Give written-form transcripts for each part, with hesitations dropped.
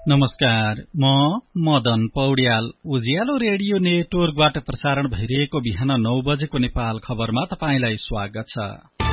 नमस्कार, म मदन पौड्याल। उज्यालो रेडियो नेटवर्कबाट प्रसारण भइरहेको बिहान 9 बजेको नेपाल खबरमा तपाईंलाई स्वागत छ।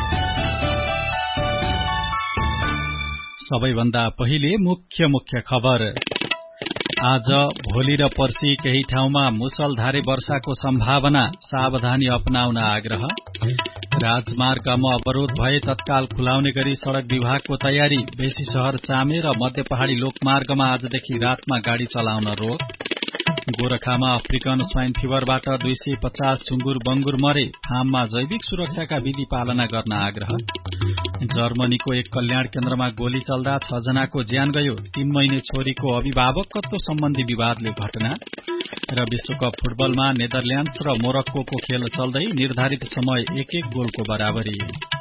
सबैभन्दा पहिले मुख्य खबर। आज, भोलि र पर्सि केही ठाउँमा मुसलधारे वर्षाको सम्भावना, सावधानी अपनाउन आग्रह। राजमार्गमा अवरोध भए तत्काल खुलाउने गरी सड़क विभागको तयारी। बेसी शहर चामे र मध्य पहाड़ी लोकमार्गमा आजदेखि रातमा गाड़ी चलाउन रोक। गोरखामा अफ्रिकन स्वाइन फिभरबाट 250 सुँगुर बंगुर मरे। फार्ममा जैविक सुरक्षाका विधि पालना गर्न आग्रह। जर्मनीको एक कल्याण केन्द्रमा गोली चल्दा 6 जनाको ज्यान गयो। 3 महिने छोरीको अभिभावकत्व सम्बन्धी विवादले घटना। र विश्वकप फुटबलमा नेदरल्याण्ड्स र मोरक्कोको खेल चल्दै निर्धारित समय 1-1 गोलको बराबरी।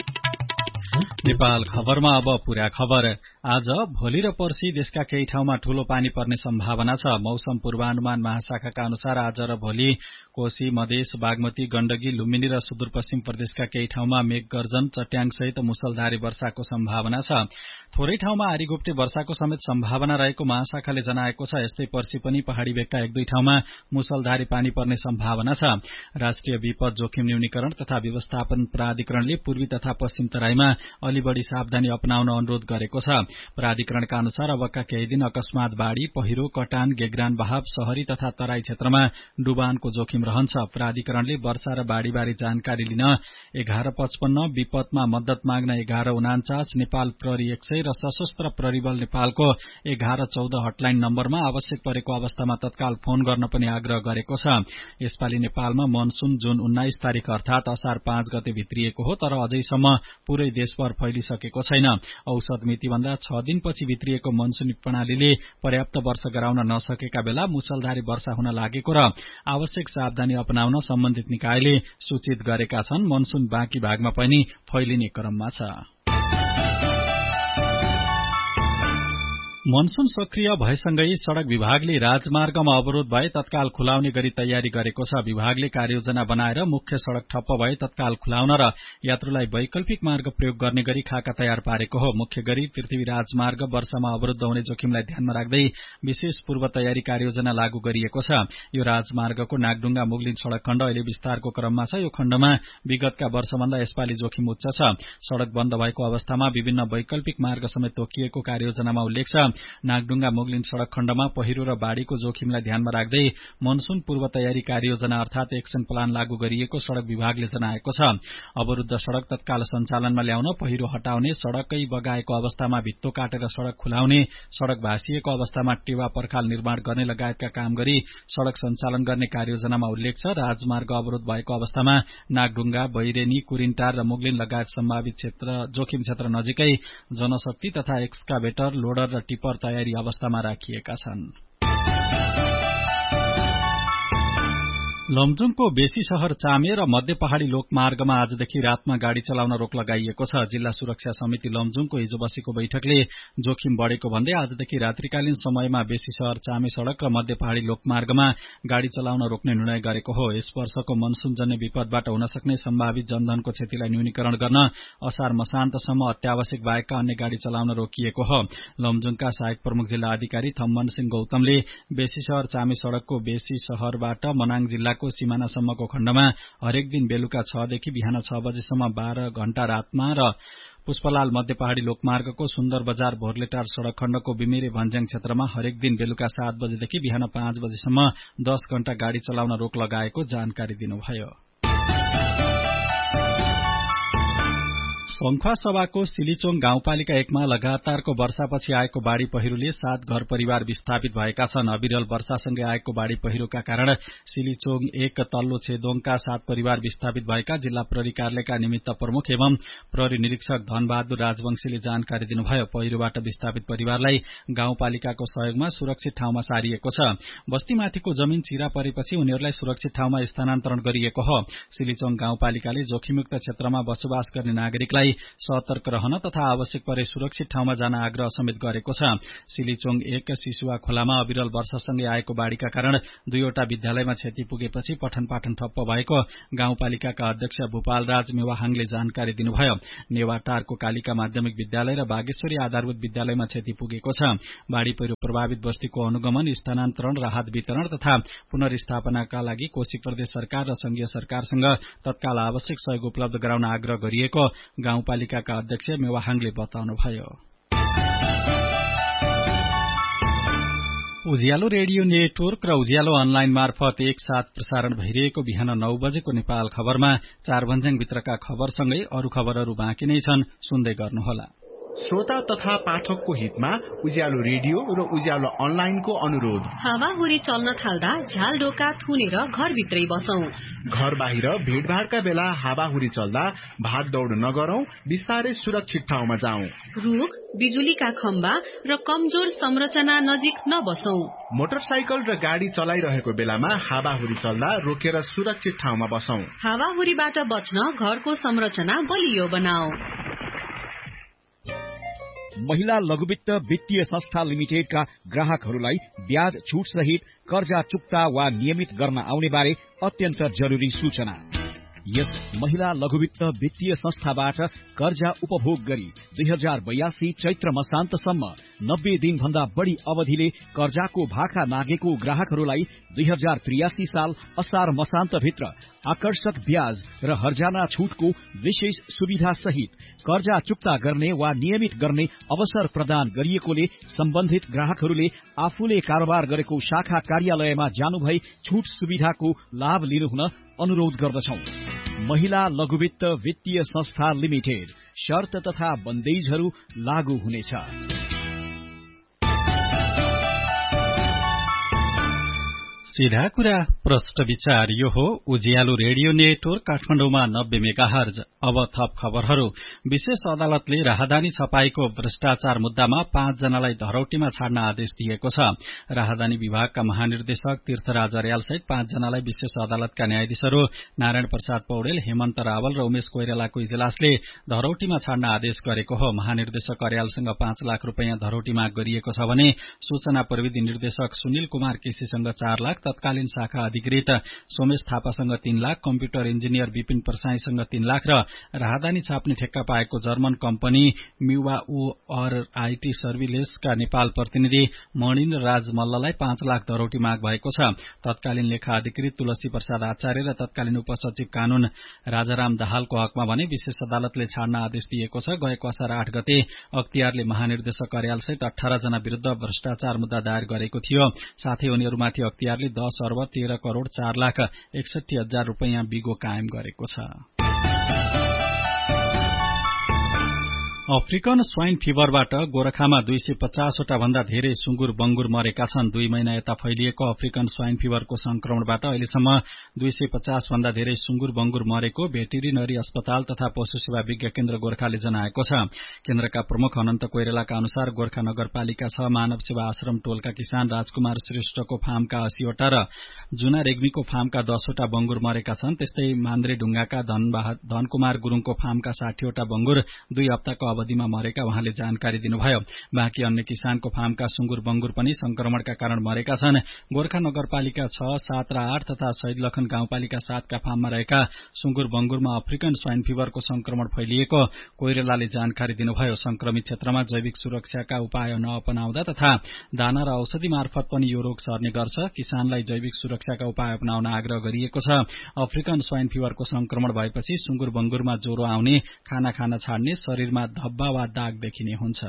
नेपाल खबरमा अब पूरा खबर। आज, भोलि र पर्सि देशका केही ठाउँमा ठूलो पानी पर्ने सम्भावना छ। मौसम पूर्वानुमान महाशाखाका अनुसार आज र भोलि कोशी, मधेस, बागमती, गण्डकी, लुम्बिनी र सुदूरपश्चिम प्रदेशका केही ठाउँमा मेघ गर्जन, चट्याङसहित मुसलधारे वर्षाको सम्भावना छ। थोरै ठाउँमा आरीघोप्टे वर्षाको समेत सम्भावना रहेको महाशाखाले जनाएको छ। यस्तै पर्सि पनि पहाड़ी भेगका 1-2 ठाउँमा मुसलधारे पानी पर्ने सम्भावना छ। राष्ट्रिय विपद जोखिम न्यूनीकरण तथा व्यवस्थापन प्राधिकरणले पूर्वी तथा पश्चिम तराईमा अलि बढ़ी सावधानी अपनाउन अनुरोध गरेको छ। प्राधिकरणका अनुसार अबका केही दिन अकस्मात बाढ़ी, पहिरो, कटान, गेग्रान बहाव, शहरी तथा तराई क्षेत्रमा डुबानको जोखिम रहन्छ। प्राधिकरणले वर्षा र बाढ़ीबारे जानकारी लिन 1155, विपदमा मद्दत माग्न 1149, नेपाल प्रहरी 100 र सशस्त्र प्रहरी बल नेपालको 1114 हटलाइन नम्बरमा आवश्यक परेको अवस्थामा तत्काल फोन गर्न पनि आग्रह गरेको छ। यसपालि नेपालमा मनसून जुन 19 तारिक अर्थात असार 5 गते भित्रिएको हो, तर अझैसम्म पूरै देशभर फैलिसकेको छैन। औसत मितिभन्दा 6 दिनपछि भित्रिएको मनसूनी प्रणालीले पर्याप्त वर्षा गराउन नसकेका बेला मुसलधारे वर्षा हुन लागेको र आवश्यक सावधानी अपनाउन सम्बन्धित निकायले सूचित गरेका छन्। मनसून बाँकी भागमा पनि फैलिने क्रममा छ। मनसून सक्रिय भएसँगै सड़क विभागले राजमार्गमा अवरोध भए तत्काल खुलाउने गरी तयारी गरेको छ। विभागले कार्ययोजना बनाएर मुख्य सड़क ठप्प भए तत्काल खुलाउन र यात्रुलाई वैकल्पिक मार्ग प्रयोग गर्ने गरी खाका तयार पारेको हो। मुख्य गरी पृथ्वी राजमार्ग वर्षामा अवरुद्ध हुने जोखिमलाई ध्यानमा राख्दै विशेष पूर्व तयारी कार्ययोजना लागू गरिएको छ। यो राजमार्गको नागडुङ्गा मुगलिन सड़क खण्ड अहिले विस्तारको क्रममा छ। यो खण्डमा विगतका वर्षभन्दा यसपालि जोखिम उच्च छ। सड़क बन्द भएको अवस्थामा विभिन्न वैकल्पिक मार्ग समेत तोकिएको कार्ययोजनामा उल्लेख छ। नागडुङ्गा मुगलिन सड़क खण्डमा पहिरो र बाढ़ीको जोखिमलाई ध्यानमा राख्दै मनसून पूर्व तयारी कार्ययोजना अर्थात एक्सन प्लान लागू गरिएको सड़क विभागले जनाएको छ। अवरुद्ध सड़क तत्काल सञ्चालनमा ल्याउन, पहिरो हटाउने, सड़कै बगाएको अवस्थामा भित्तो काटेर सड़क खुलाउने, सड़क भाँसिएको अवस्थामा टेवा पर्खाल निर्माण गर्ने लगायतका काम गरी सड़क सञ्चालन गर्ने कार्ययोजनामा उल्लेख छ। राजमार्ग अवरोध भएको अवस्थामा नागडुङ्गा, बैरेनी, कुरिन्टार र मुगलिन लगायत सम्भावित जोखिम क्षेत्र नजिकै जनशक्ति तथा एक्सकाभेटर, लोडर र टिपर तयारी अवस्थामा राखिएका छन्। लमजुङको बेसी शहर चामे र मध्य पहाड़ी लोकमार्गमा आजदेखि रातमा गाड़ी चलाउन रोक लगाइएको छ। जिल्ला सुरक्षा समिति लमजुङको हिजो बसेको बैठकले जोखिम बढ़ेको भन्दै आजदेखि रात्रिकालीन समयमा बेसी शहर चामे सड़क र मध्य पहाड़ी लोकमार्गमा गाड़ी चलाउन रोक्ने निर्णय गरेको हो। यस वर्षको मनसूनजन्य विपदबाट हुन सक्ने सम्भावित जनधनको क्षतिलाई न्यूनीकरण गर्न असार मसान्तसम्म अत्यावश्यक बाहेकका अन्य गाड़ी चलाउन रोकिएको हो। लमजुङका सहायक प्रमुख जिल्ला अधिकारी थम्मन सिंह गौतमले बेसी शहर चामे सड़कको बेसी शहरबाट मनाङ जिल्ला सीमानासम्मको खण्डमा हरेक दिन बेलुका 6 देखि बिहान 6 बजेसम्म 12 घण्टा रातमा र पुष्पलाल मध्य पहाड़ी लोकमार्गको सुन्दर बजार भोरलेटार सड़क खण्डको बिमिरे भन्ज्याङ क्षेत्रमा हरेक दिन बेलुका 7 बजेदेखि बिहान 5 बजेसम्म 10 घण्टा गाड़ी चलाउन रोक लगाएको जानकारी दिनुभयो। संखुवासभाको सिलिचोङ गाउँपालिका 1 मा लगातारको वर्षापछि आएको बाढ़ी पहिरोले 7 घर परिवार विस्थापित भएका छन्। अविरल वर्षासँगै आएको बाढ़ी पहिरोका कारण सिलिचोङ 1 तल्लो छेदोङका 7 परिवार विस्थापित भएका जिल्ला प्रहरी कार्यालयका निमित्त प्रमुख एवं प्रहरी निरीक्षक धनबहादुर राजवंशीले जानकारी दिनुभयो। पहिरोबाट विस्थापित परिवारलाई गाउँपालिकाको सहयोगमा सुरक्षित ठाउँमा सारिएको छ। बस्तीमाथिको जमिन चिरा परेपछि उनीहरूलाई सुरक्षित ठाउँमा स्थानान्तरण गरिएको हो। सिलिचोङ गाउँपालिकाले जोखिमयुक्त क्षेत्रमा बसोबास गर्ने नागरिकलाई जनतालाई सतर्क रहन तथा आवश्यक परे सुरक्षित ठाउँमा जान आग्रह समेत गरेको छ। सिलिचोङ 1 सिसुवा खोलामा अविरल वर्षासँगै आएको बाढ़ीका कारण 2वटा विद्यालयमा क्षति पुगेपछि पठन पाठन ठप्प भएको गाउँपालिकाका अध्यक्ष भूपाल राज मेवाहाङले जानकारी दिनुभयो। नेवाटारको कालिका माध्यमिक विद्यालय र बागेश्वरी आधारभूत विद्यालयमा क्षति पुगेको छ। बाढ़ी पहिरो प्रभावित बस्तीको अनुगमन, स्थानान्तरण, राहत वितरण तथा पुनर्स्थापनाका लागि कोशी प्रदेश सरकार र संघीय सरकारसँग तत्काल आवश्यक सहयोग उपलब्ध गराउन आग्रह गरिएको गाउँपालिकाका अध्यक्ष मेवाहाङले बताउनुभयो। उज्यालो रेडियो नेटवर्क र उज्यालो अनलाइन मार्फत एकसाथ प्रसारण भइरहेको बिहान 9 बजेको नेपाल खबरमा 4 भन्ज्याङभित्रका खबरसँगै अरू खबरहरू बाँकी नै छन्, सुन्दै गर्नुहोला। श्रोता तथा पाठकको हितमा उज्यालो रेडियो र उज्यालो अनलाइनको अनुरोध। हावाहुरी चल्न थाल्दा झ्याल ढोका थुनेर घरभित्रै बसौं। घर बाहिर भीड़भाड़का बेला हावाहुरी चल्दा भागदौड़ नगरौं, बिस्तारै सुरक्षित ठाउँमा जाउँ। रुख, बिजुलीका खम्बा र कमजोर संरचना नजिक नबसौं। मोटरसाइकल र गाडी चलाइरहेको बेलामा हावाहुरी चल्दा रोकेर सुरक्षित ठाउँमा बसौं। हावाहुरीबाट बच्न घरको संरचना बलियो बनाऊ। महिला लघुवित्त वित्तीय संस्था लिमिटेडका ग्राहकहरूलाई ब्याज छुट सहित कर्जा चुक्ता वा नियमित गर्न आउने बारे अत्यन्त जरुरी सूचना। यस महिला लघुवित्त वित्तीय संस्थाबाट कर्जा उपभोग गरी 2082 चैत्र मसान्तसम्म 90 दिन भन्दा बढ़ी अवधिले कर्जाको भाखा नागेको ग्राहकहरूलाई 2083 साल असार मसान्तभित्र आकर्षक ब्याज र हर्जाना छुटको विशेष सुविधा सहित कर्जा चुक्ता गर्ने वा नियमित गर्ने अवसर प्रदान गरिएकोले सम्बन्धित ग्राहकहरूले आफूले कारोबार गरेको शाखा कार्यालयमा जानुभई छुट सुविधाको लाभ लिनुहुन अनुरोध गर्दछौं। महिला लघुवित्त वित्तीय संस्था लिमिटेड, शर्त तथा बन्देजहरू लागू हुनेछ। सीधा कुरा प्रश्न विचार, यो हो उज्यालो रेडियो नेटवर्क काठमाडौँमा 90 मेगाहर्ज। अब थप खबरहरू। विशेष अदालतले राहदानी छपाईको भ्रष्टाचार मुद्दामा 5 जनालाई धरौटीमा छाड्न आदेश दिएको छ। राहदानी विभागका महानिर्देशक तीर्थराज अर्याल सहित 5 जनालाई विशेष अदालतका न्यायाधीशहरू नारायण प्रसाद पौडेल, हेमन्त रावल र उमेश कोइरालाको इजलासले धरौटीमा छाड्न आदेश गरेको हो। महानिर्देशक अर्यालसँग 5 लाख रुपैयाँ धरौटी माग गरिएको छ भने सूचना प्रविधि निर्देशक सुनिल कुमार केसीसँग 4 लाख, तत्कालीन शाखा अधिकृत सोमेश थापासँग 3 लाख, कम्प्युटर इन्जिनियर विपिन प्रसाईसँग 3 लाख र राहदानी छाप्ने ठेक्का पाएको German company म्युवाउ or IT सर्भिलेन्सका Nepal प्रतिनिधि मणिन्द्र राज मल्ललाई 5 लाख धरौटी माग भएको छ। तत्कालीन लेखा अधिकृत तुलसी प्रसाद आचार्य र तत्कालीन उपसचिव कानून राजाराम दाहालको हकमा भने विशेष अदालतले छाड्न आदेश दिएको छ। गएको असार 8 गते अख्तियारले महानिर्देशक अर्याल सहित 18 जना विरूद्ध भ्रष्टाचार मुद्दा दायर गरेको थियो। साथै उनीहरूमाथि अख्तियारले 10 अर्ब 13 करोड़ 4 लाख 61 हजार रुपैयाँ बिगो कायम गरेको छ। अफ्रिकन स्वाइन फिभरबाट गोरखामा 250 वटा भन्दा धेरै सुँगुर बंगुर मरेका छन्। 2 महिना यता फैलिएको अफ्रिकन स्वाइन फिभरको संक्रमणबाट अहिलेसम्म 250 भन्दा धेरै सुँगुर बंगुर मरेको भेटेरिनरी अस्पताल तथा पशु सेवा विज्ञ केन्द्र गोरखाले जनाएको छ। केन्द्रका प्रमुख अनन्त कोइरालाका अनुसार गोरखा नगरपालिका 6 मानव सेवा आश्रम टोलका किसान राजकुमार श्रेष्ठको फार्मका 80 वटा र जुना रेग्मीको फार्मका 10 वटा बंगुर मरेका छन्। त्यस्तै मान्द्रे ढुंगाका धनकुमार गुरूङको फार्मका 60 वटा बंगुर 2 हप्ताको अवधिमा मरेका उहाँले जानकारी दिनुभयो। बाँकी अन्य किसानको फार्मका सुँगुर बंगुर पनि संक्रमणका कारण मरेका छन्। गोरखा नगरपालिका 6, 7 र 8 तथा शहीद लखन गाउँपालिका 7 का फार्ममा रहेका सुँगुर बंगुरमा अफ्रिकन स्वाइन फिभरको संक्रमण फैलिएको कोइरालाले जानकारी दिनुभयो। संक्रमित क्षेत्रमा जैविक सुरक्षाका उपाय नअपनाउँदा तथा दाना र औषधि मार्फत पनि यो रोग सर्ने गर्छ। किसानलाई जैविक सुरक्षाका उपाय अपनाउन आग्रह गरिएको छ। अफ्रिकन स्वाइन फिभरको संक्रमण भएपछि सुँगुर बंगुरमा ज्वरो आउने, खाना खान छाड्ने, शरीरमा धब्बा वा दाग देखिने हुन्छ।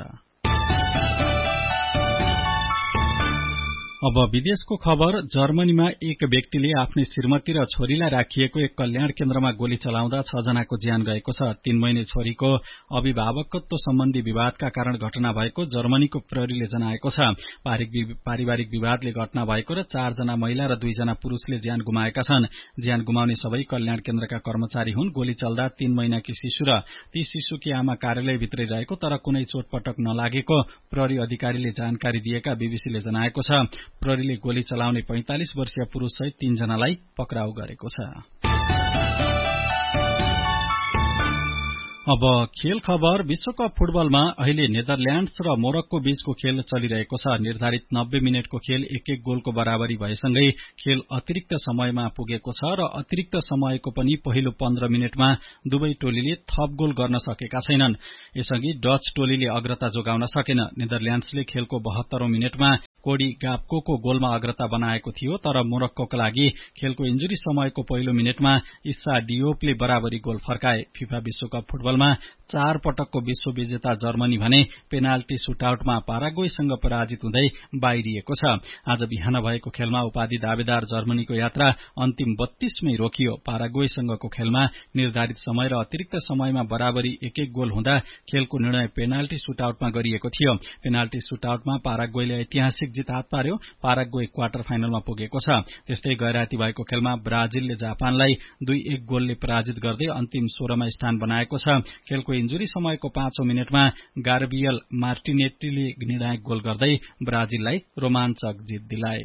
अब विदेशको खबर। जर्मनीमा एक व्यक्तिले आफ्नै श्रीमती र छोरीलाई राखिएको एक कल्याण केन्द्रमा गोली चलाउँदा 6 जनाको ज्यान गएको छ। 3 महिने छोरीको अभिभावकत्व सम्बन्धी विवादका कारण घटना भएको जर्मनीको प्रहरीले जनाएको छ। पारिवारिक विवादले घटना भएको र 4 जना महिला र 2 जना पुरूषले ज्यान गुमाएका छन्। ज्यान गुमाउने सबै कल्याण केन्द्रका कर्मचारी हुन्। गोली चल्दा 3 महिनाकी शिशु र ती शिशुकी आमा कार्यालयभित्रै रहेको तर कुनै चोटपटक नलागेको प्रहरी अधिकारीले जानकारी दिएका बीबीसीले जनाएको छ। प्रहरीले गोली चलाउने 45 वर्षीय पुरूष सहित 3 जनालाई पक्राउ गरेको छ। अब खेल खबर। विश्वकप फुटबलमा अहिले नेदरल्याण्ड्स र मोरक्को बीचको खेल चलिरहेको छ। निर्धारित 90 मिनटको खेल एक गोलको बराबरी भएसँगै खेल अतिरिक्त समयमा पुगेको छ र अतिरिक्त समयको पनि पहिलो 15 मिनटमा दुवै टोलीले थप गोल गर्न सकेका छैनन्। यसअघि डच टोलीले अग्रता जोगाउन सकेन। नेदरल्याण्ड्सले खेलको 72औं मिनटमा कोडी गाप्को गोलमा अग्रता बनाएको थियो, तर मोरक्कोका लागि खेलको इन्जुरी समयको पहिलो मिनटमा इस्सा डियोपले बराबरी गोल फर्काए। फिफा विश्वकप फुटबलमा 4 पटकको विश्व विजेता जर्मनी भने पेनाल्टी सुटआउटमा पाराग्वेसँग पराजित हुँदै बाहिरिएको छ। आज बिहान भएको खेलमा उपाधि दावेदार जर्मनीको यात्रा अन्तिम 32 मै रोकियो। पाराग्वेसँगको खेलमा निर्धारित समय र अतिरिक्त समयमा बराबरी एक गोल हुँदा खेलको निर्णय पेनाल्टी सुटआउटमा गरिएको थियो। पेनाल्टी सुटआउटमा पाराग्वेले ऐतिहासिक जित हात पार्यो। पाराग्वे क्वार्टर फाइनलमा पुगेको छ। त्यस्तै गैराती भएको खेलमा ब्राजिलले जापानलाई 2-1 गोलले पराजित गर्दै अन्तिम 16 मा स्थान बनाएको छ। खेलको इन्जुरी समयको 5औं मिनटमा गार्बियल मार्टिनेटीले निर्णायक गोल गर्दै ब्राजिललाई रोमाञ्चक जित दिलाए।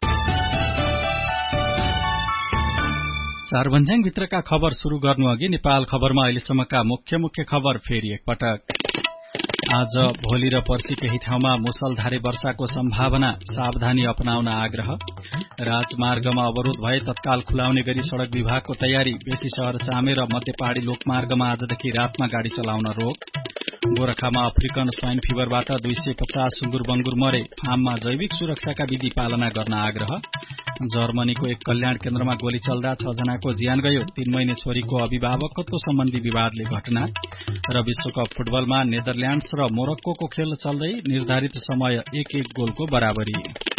चारभन्ज्याङ भित्रका खबर शुरू गर्नु अघि नेपाल खबरमा अहिलेसम्मका मुख्य खबर फेरि एकपटक। आज भोलि र पर्सि केही ठाउँमा मुसलधारे वर्षाको सम्भावना, सावधानी अपनाउन आग्रह। राजमार्गमा अवरोध भए तत्काल खुलाउने गरी सड़क विभागको तयारी। बेसी शहर चामे र मध्य पहाड़ी लोकमार्गमा आजदेखि रातमा गाड़ी चलाउन रोक। गोरखामा अफ्रिकन स्वाइन फिभरबाट 250 सुँगुर बंगुर मरे। फार्ममा जैविक सुरक्षाका विधि पालना गर्न आग्रह। जर्मनीको एक कल्याण केन्द्रमा गोली चल्दा 6 जनाको ज्यान गयो। 3 महिने छोरीको अभिभावकत्व सम्बन्धी विवादले घटना। र विश्वकप फुटबलमा नेदरल्याण्ड्स र मोरक्को खेल चल्दै निर्धारित समय 1-1 गोलको बराबरी।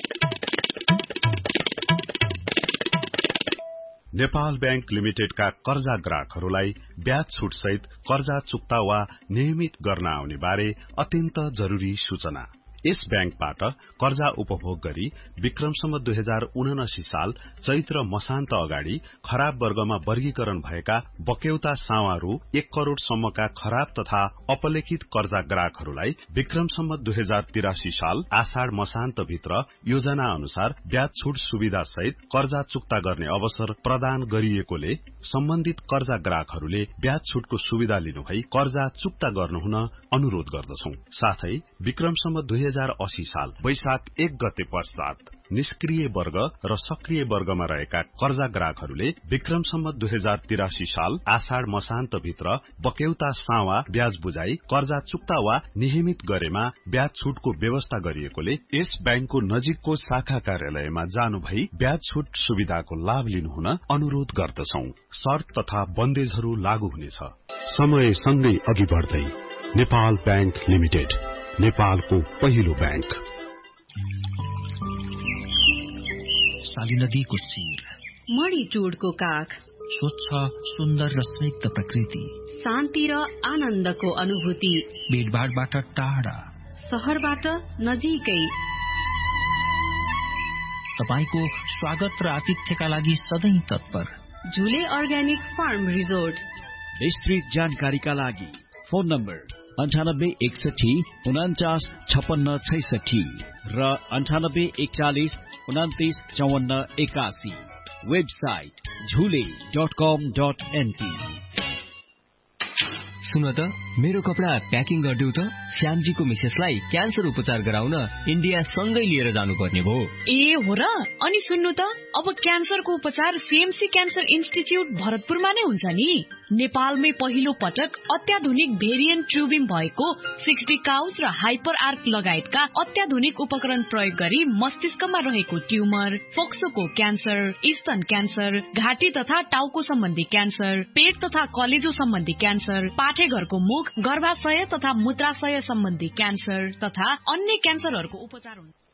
नेपाल बैंक लिमिटेडका कर्जा ग्राहकहरूलाई ब्याज छुट सहित कर्जा चुक्ता वा नियमित गर्न आउने बारे अत्यन्त जरूरी सूचना। यस बैंकबाट कर्जा उपभोग गरी विक्रमसम्म 2079 साल चैत्र मसान्त अगाडि खराब वर्गमा वर्गीकरण भएका बक्यौता सावा रु 1 करोड़ सम्मका खराब तथा अपलेखित कर्जा ग्राहकहरूलाई विक्रमसम्म 2083 साल आषाढ़ मसान्त भित्र योजना अनुसार ब्याज छुट सुविधा सहित कर्जा चुक्ता गर्ने अवसर प्रदान गरिएकोले सम्बन्धित कर्जा ग्राहकहरूले ब्याज छुटको सुविधा लिनुभई कर्जा चुक्ता गर्नुहुन अनुरोध गर्दछौं। साथै विक्रमसम्म 2080 साल वैशाख 1 गते पश्चात निष्क्रिय वर्ग र सक्रिय वर्गमा रहेका कर्जा ग्राहकहरूले विक्रमसम्म 2083 साल आषाढ़ मसान्त भित्र बक्यौता सावा ब्याज बुझाई कर्जा चुक्ता वा नियमित गरेमा ब्याज छुटको व्यवस्था गरिएकोले यस बैंकको नजिकको शाखा कार्यालयमा जानु भई ब्याज छुट सुविधाको लाभ लिनुहुन अनुरोध गर्दछौं। शर्त तथा बन्देजहरू लागू हुनेछ। समय सँगै अघि बढ्दै नेपाल बैंक लिमिटेड, नेपालको पहिलो बैंक। साली नदीको शिर, मणि टुडको काख, स्वच्छ सुन्दर र स्निग्ध प्रकृति, शान्ति र आनन्दको अनुभूति, भीडभाडबाट टाढा, शहरबाट नजिकै। तपाईको स्वागत र आतिथ्यका लागि सधैं तत्पर। झुले अर्ग्यानिक फार्म रिजोर्ट। विस्तृत जानकारीका लागि फोन नम्बर 9861 49 56 66 र 9841 29 54 81। वेबसाइट झुले.com.nt। सुन त, मेरो कपडा प्याकिङ गरिदेऊ त। श्यामजीको मिसेसलाई क्यान्सर उपचार गराउन इन्डिया सँगै लिएर जानुपर्ने भो। ए हो र? अनि सुन्नु त, अब क्यान्सरको उपचार सीएमसी क्यान्सर इन्स्टिच्युट भरतपुरमा नै हुन्छ नि। नेपालमै पहिलो पटक अत्याधुनिक भेरिएन्ट ट्युबिङ भएको 60 काउस र हाइपर आर्क लगायतका अत्याधुनिक उपकरण प्रयोग गरी मस्तिष्कमा रहेको ट्युमर, फोक्सोको क्यान्सर, स्तन क्यान्सर, घाँटी तथा टाउको सम्बन्धी क्यान्सर, पेट तथा कलेजो सम्बन्धी क्यान्सर, पाठेघरको मुख, गर्भाशय तथा मूत्राशय सम्बन्धी क्यान्सर तथा अन्य क्यान्सरहरूको उपचार हुन्छ।